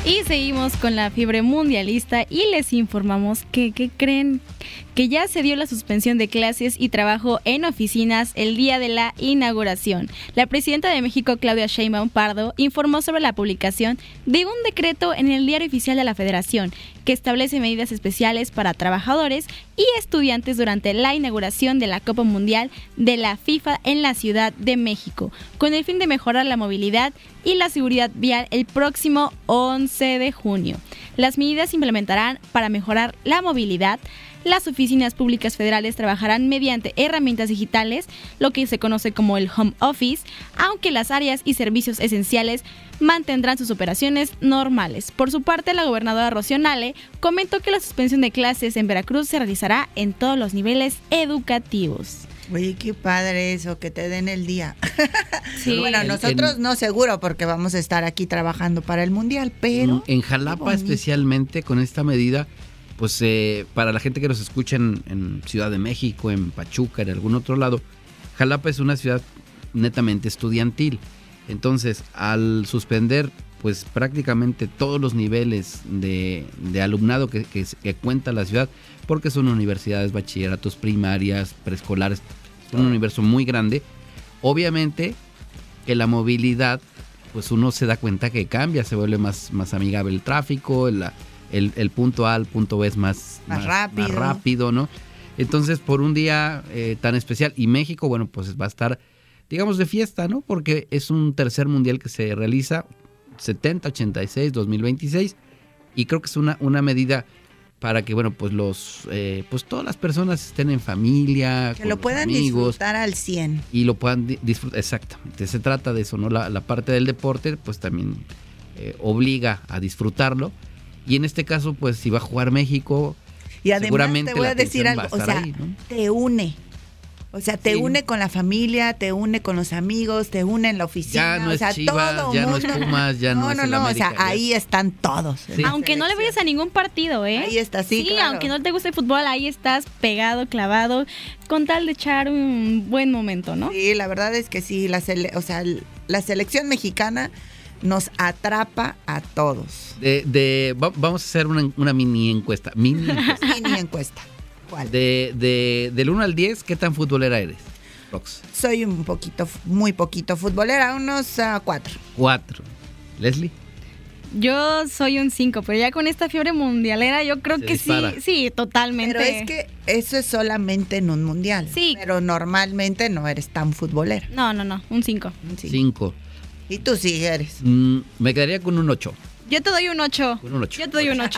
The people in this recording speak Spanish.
Y seguimos con la fiebre mundialista y les informamos que creen que ya se dio la suspensión de clases y trabajo en oficinas el día de la inauguración. La presidenta de México, Claudia Sheinbaum Pardo, informó sobre la publicación de un decreto en el Diario Oficial de la Federación que establece medidas especiales para trabajadores y estudiantes durante la inauguración de la Copa Mundial de la FIFA en la Ciudad de México, con el fin de mejorar la movilidad y la seguridad vial el próximo 11 de junio. Las medidas se implementarán para mejorar la movilidad. Las oficinas públicas federales trabajarán mediante herramientas digitales, lo que se conoce como el home office, aunque las áreas y servicios esenciales mantendrán sus operaciones normales. Por su parte, la gobernadora Rocío Nale comentó que la suspensión de clases en Veracruz se realizará en todos los niveles educativos. Oye, qué padre eso, que te den el día. Sí. Bueno, nosotros no seguro porque vamos a estar aquí trabajando para el Mundial, pero... En Jalapa especialmente con esta medida, pues para la gente que nos escucha en Ciudad de México, en Pachuca, en algún otro lado, Jalapa es una ciudad netamente estudiantil. Entonces, al suspender pues prácticamente todos los niveles de alumnado que cuenta la ciudad, porque son universidades, bachilleratos, primarias, preescolares, es un universo muy grande. Obviamente que la movilidad, pues uno se da cuenta que cambia, se vuelve más amigable el tráfico, el punto A al punto B es más rápido, ¿no? Entonces, por un día tan especial, y México, bueno, pues va a estar, digamos, de fiesta, ¿no? Porque es un tercer mundial que se realiza 70, 86, 2026, y creo que es una medida para que, bueno, pues pues todas las personas estén en familia, que con lo los puedan amigos, disfrutar al 100. y lo puedan disfrutar, exactamente, se trata de eso, ¿no? La parte del deporte, pues también obliga a disfrutarlo, y en este caso, pues si va a jugar México, y además seguramente te voy a decir algo, o sea, ahí, ¿no? te une. O sea, te une con la familia, te une con los amigos, te une en la oficina. Ya no es Chivas, todo ya no mundo. es Pumas, ya no es el América. O sea, ahí están todos. Sí. Aunque no le vayas a ningún partido, ¿eh? Ahí está, sí, claro. Aunque no te guste el fútbol, ahí estás pegado, clavado, con tal de echar un buen momento, ¿no? Sí, la verdad es que sí, la selección mexicana nos atrapa a todos. Vamos a hacer una mini encuesta. Mini encuesta. ¿Cuál? Del 1 al 10, ¿qué tan futbolera eres, Rox? Soy muy poquito futbolera, unos 4. 4. ¿Leslie? Yo soy un 5, pero ya con esta fiebre mundialera yo creo que dispara. Sí, totalmente. Pero es que eso es solamente en un mundial. Sí. Pero normalmente no eres tan futbolera. No, un 5. 5. ¿Y tú sí eres? Me quedaría con un 8. Yo te doy un 8. Con un 8. Yo te doy un 8.